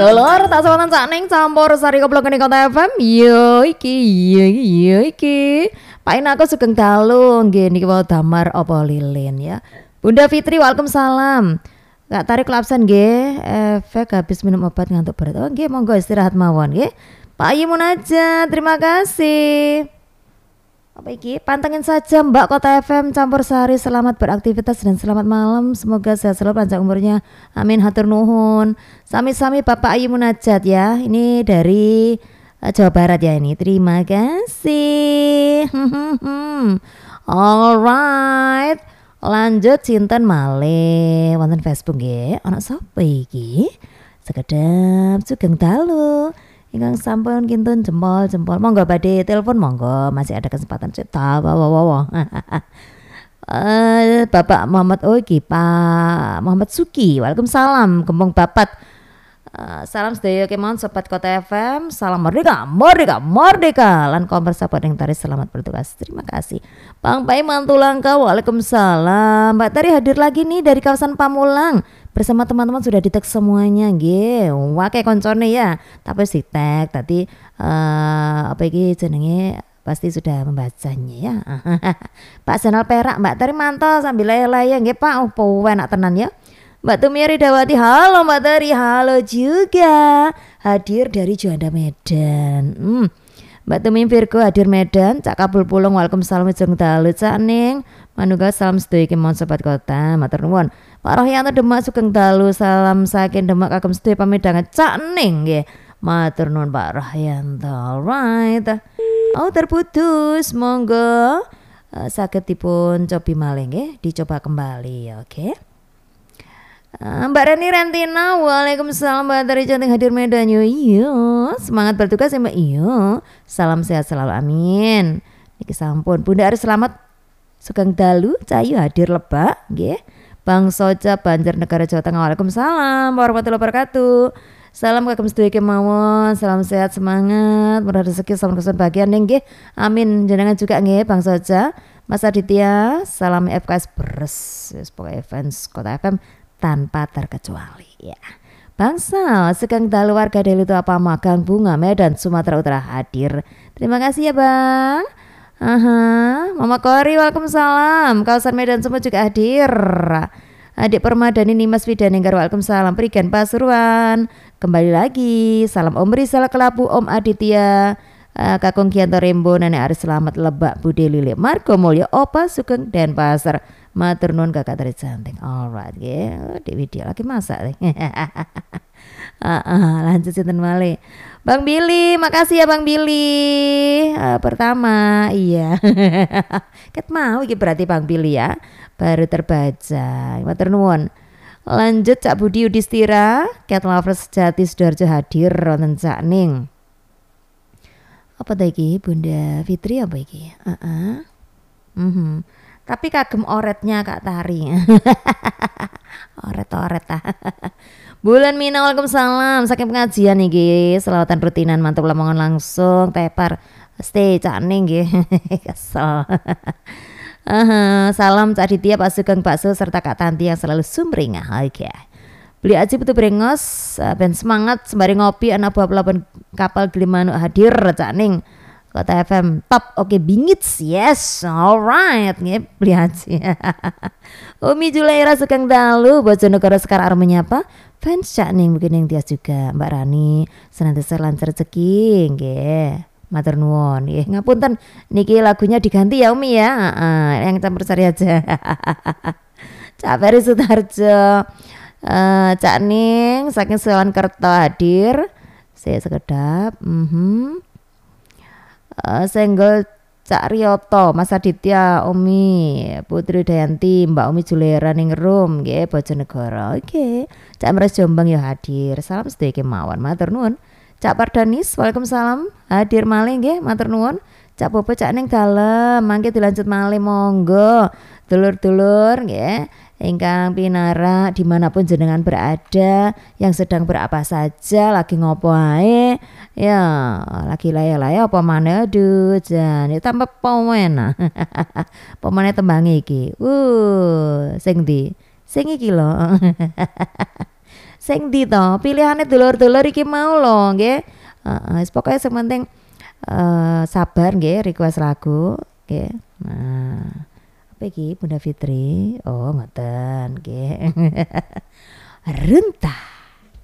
Lur tak sawatan sak ning campur sari koplok ning Kota FM. Yo iki. Pain aku sugeng dalu nggih niki wau damar apa lilin ya. Bunda Fitri waalaikumsalam. Gak tarik lapsen nggih, efek habis minum obat ngantuk berat. Oh nggih monggo istirahat mawon nggih. Pak Yimun aja, terima kasih. Apa iki? Pantengin saja Mbak Kota FM Campur Sari. Selamat beraktivitas dan selamat malam. Semoga sehat selalu, panjang umurnya. Amin, hatur nuhun. Sami-sami Bapak Ayu Munajat ya. Ini dari Jawa Barat ya ini. Terima kasih. Alright. Lanjut sinten malih wonten Facebook nggih. Ana sapa iki? Sekedap sugeng dalu. Ingkang sampun kintun jempol. Monggo badhe telepon monggo, masih ada kesempatan cerita. Bapak Muhammad iki Pak Muhammad Suki. Waalaikumsalam Gembong Bapat. Salam sedaya kemawon sobat Kota FM. Salam merdeka. Lan kompres support yang tari selamat bertugas. Terima kasih. Bang Pai Mantulangka. Waalaikumsalam. Mbak Tari hadir lagi nih dari kawasan Pamulang. Bersama teman-teman sudah di tag semuanya nggih. Wah kayak koncone ya. Tapi si tag tadi apa iki jenenge pasti sudah membacanya ya. Pak Senal Perak Mbak Tari mantau sambil laya-laya nggih Pak. Opo enak tenan ya. Mbak Tumi Ridawati, halo Mbak Tari, halo juga. Hadir dari Juanda Medan. Mbak Tumi Virgo hadir Medan. Cak Kabul Pulung, waalaikumsalam ujung dalu Cak Ning. Manuga salam sedaya kemawon sobat kota. Matur nuwun. Pak Rohyanto Demak sugeng dalu, salam saking Demak kagem sedaya pamidangan Cak Ning nggih. Matur nuwun Pak Rohyanto. Alright. Oh terputus, monggo saged dipun cobi malih nggih, dicoba kembali, oke. Mbak Reni Rentina, waalaikumsalam Mbak Tari cantik hadir Medan. Yo, semangat bertugas ya Mbak. Yo, salam sehat selalu, amin. Niki sampun Bunda Aris selamat sugeng dalu, Cayu hadir Lebak, nggih. Bang Soja Banjarnegara Jawa Tengah, waalaikumsalam warahmatullahi wabarakatuh. Salam kagem sedaya kemawon, salam sehat semangat, murah rezeki salam kebahagiaan nggih. Amin jenengan juga nggih Bang Soja. Mas Aditya, salam FKS beres. Pokoknya fans Kota FM tanpa terkecuali ya. Bangsa sekang dalu warga Deli itu apa Magang Bunga Medan Sumatera Utara hadir. Terima kasih ya Bang. Mama Kori waalaikumsalam. Kawasan Medan semua juga hadir. Adik Permadani Nimas Widanenggar waalaikumsalam. Perigan Pasuruan kembali lagi. Salam Om Rizal Kelabu, Om Aditya, Kakung Kianto Rembo, Nenek Aris Selamat Lebak, Bude Lili Margo Mulyo, Opa Sugeng Denpasar. Matur nuwun Kakak Tari cantik. Alright nggih. Di video lagi masak. Lanjut sinten malih. Bang Billy, makasih ya Bang Billy. Pertama, iya. Ket mau iki berarti Bang Billy ya. Baru terbaca. Matur nuwun. Lanjut Cak Budi Yudhistira, Cat Lovers Jati Sidoarjo hadir wonten Cak Ning. Apa ta iki Bunda Fitri apa iki? Tapi kagem oretnya Kak Tari. Oret Bulan Mina waalaikumsalam. Saking pengajian iki, selawatan rutinan mantap lamongan langsung tepar stay Cak Ning nggih. Kesel. Salam Cak Aditya, Pak Sugeng Bakso serta Kak Tanti yang selalu sumringah. Oke. Beli aji putu brengos ben semangat sembari ngopi anak buah pelabuhan kapal Gilimanuk hadir Cak Ning. Kota FM top, oke bingits, yes, alright, nggih beli aja. Umi Julaira Sugeng dalu, Bojonegoro Sekar arep menyapa, fans Cak Ning mungkin yang tias juga, Mbak Rani, senantiasa lancar rezeki, nggih. Matur nuwun, nggih. Ngapunten niki lagunya diganti ya Umi ya, yang campur sari aja. Cak Ferry Sutarjo, Cak Ning saking Sawankerto hadir, saya sekedap, Senggol Cak Riyoto, Mas Aditya, Umi Putri Dayanti, Mbak Umi Julera Ningrum nggih Bojonegoro. Oke. Cak Meres Jombang ya hadir. Salam sedaya kemawon. Matur nuwun. Cak Pardanis, waalaikumsalam. Hadir malih nggih, matur nuwun. Cak Popo Cak Ning dalem, mangke dilanjut malih monggo. Dulur-dulur nggih. Ingkang pinara dimanapun jenengan berada, yang sedang berapa saja, lagi ngopo ae ya, lagi laya-laya apa maneh aduh jan ya tambah pomena. Pomene tembange iki sing ndi sing iki lho. Sing ndi to? Pilihane dulur-dulur iki mau lho nggih. Heeh, pokoke sing penting sabar nggih request lagu nggih. Nah, apa iki Bunda Fitri? Oh, ngoten nggih. Rentah.